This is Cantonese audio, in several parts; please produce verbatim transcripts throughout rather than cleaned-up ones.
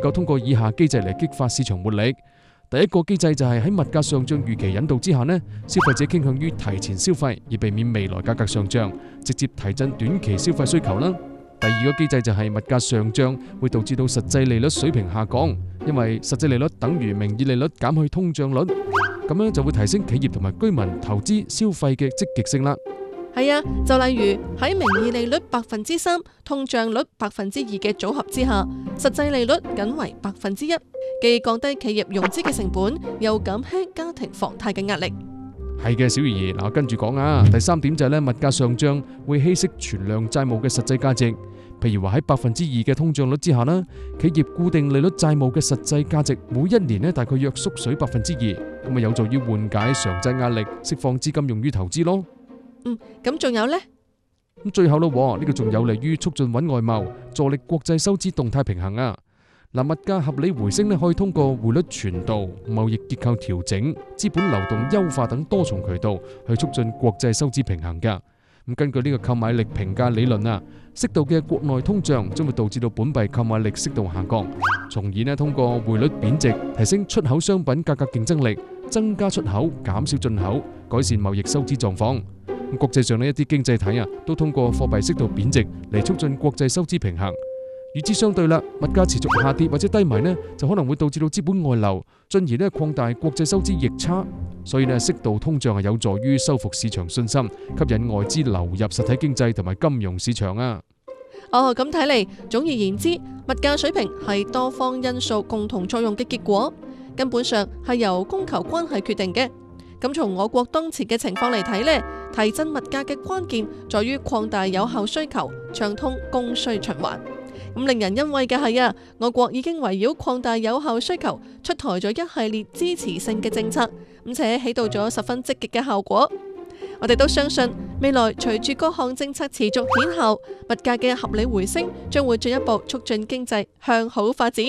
夠通過以下機制嚟激發市場活力。第一個機制就係喺物價上漲預期引導之下呢，消費者傾向於提前消費，以避免未來價格上漲，直接提振短期消費需求啦。第二個機制就係物價上漲會導致到實際利率水平下降，因為實際利率等於名義利率減去通脹率，咁樣就會提升企業同埋居民投資消費嘅積極性啦。 係啊，就例如喺名義利率百分之三、通脹率百分之二嘅組合之下，實際利率僅為百分之一，既降低企業融資嘅成本，又減輕家庭房貸嘅壓力。 係嘅，小魚兒，嗱，跟住講啊。第三點就係咧，物價上漲會稀釋存量債務嘅實際價值。譬如話喺百分之二嘅通脹率之下啦，企業固定利率債務嘅實際價值每一年咧大概約縮水百分之二，咁啊有助於緩解償債壓力，釋放資金用於投資咯。 嗯，咁仲有呢？ 咁最後咯，呢個仲有利於促進穩外貿，助力國際收支動態平衡啊。嗱，物價合理回升咧，可以通過匯率傳導、貿易結構調整、資本流動優化等多重渠道去促進國際收支平衡噶。咁根據呢個購買力評價理論啊，適度嘅國內通脹將會導致到本幣購買力適度下降，從而咧通過匯率貶值提升出口商品價格競爭力，增加出口，減少進口，改善貿易收支狀況。咁國際上呢一啲經濟體啊，都通過貨幣適度貶值嚟促進國際收支平衡。與之相對啦，物價持續下跌或者低迷呢，就可能會導致到資本外流，進而呢擴大國際收支逆差。所以呢，適度通脹係有助於修復市場信心，吸引外資流入實體經濟同埋金融市場啊。 哦，咁睇嚟，總而言之，物價水平係多方因素共同作用嘅結果，根本上係由供求關係決定嘅。咁從我國當前嘅情況嚟睇呢，提振物價嘅關鍵在於擴大有效需求，暢通供需循環。咁令人欣慰嘅係啊，我國已經圍繞擴大有效需求，出台咗一系列支持性嘅政策，而且起到咗十分積極嘅效果。我哋都相信未來隨住各項政策持續顯效，物價嘅合理回升將會進一步促進經濟向好發展。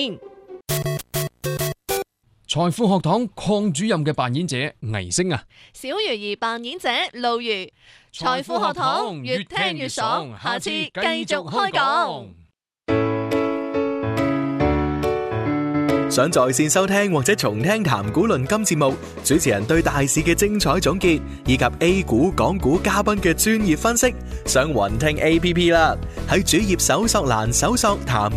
財富學堂鄺主任嘅扮演者倪星啊， 小魚兒扮演者露如。財富學堂越聽越爽，下次繼續開講。 想在線收聽或者重聽談股論金節目，主持人對大市嘅精彩總結，以及 A 股、港股嘉賓嘅專業分析，上雲聽 A P P 啦，喺主頁搜索欄搜索談